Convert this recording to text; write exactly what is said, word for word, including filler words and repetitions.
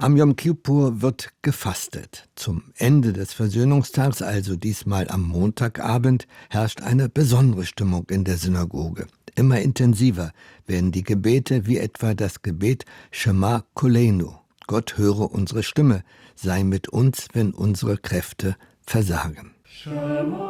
Am Jom Kippur wird gefastet. Zum Ende des Versöhnungstags, also diesmal am Montagabend, herrscht eine besondere Stimmung in der Synagoge. Immer intensiver werden die Gebete, wie etwa das Gebet Shema Koleinu. Gott höre unsere Stimme, sei mit uns, wenn unsere Kräfte versagen. Shema